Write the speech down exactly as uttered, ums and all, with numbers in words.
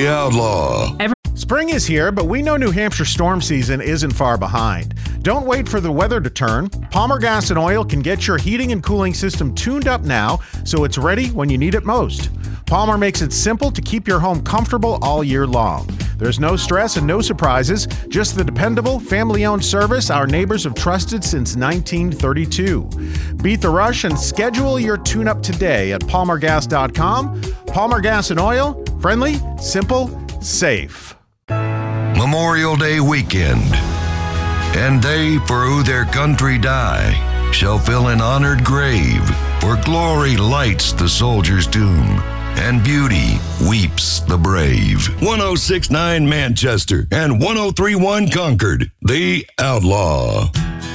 The Outlaw. Spring is here, but we know New Hampshire storm season isn't far behind. Don't wait for the weather to turn. Palmer Gas and Oil can get your heating and cooling system tuned up now so it's ready when you need it most. Palmer makes it simple to keep your home comfortable all year long. There's no stress and no surprises, just the dependable, family-owned service our neighbors have trusted since nineteen thirty-two. Beat the rush and schedule your tune-up today at palmer gas dot com. Palmer Gas and Oil, friendly, simple, safe. Memorial Day weekend. And they for who their country die shall fill an honored grave, for glory lights the soldier's tomb, and beauty weeps the brave. one oh six point nine Manchester and one oh three point one Concord. The Outlaw.